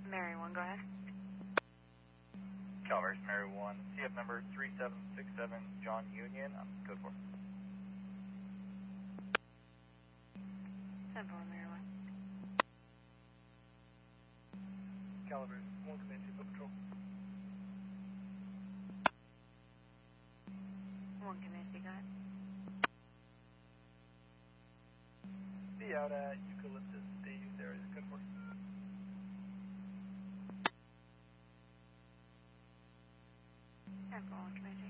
Mary 1, go ahead. Calvary, Mary 1, CF number 3767, John Union, code 4. 10-4, Mary 1. Calvary, 1 command 2, foot patrol. 1 command 2, go ahead. Be out at Eucalyptus Days area, code 4. 10-4, 1 command 2.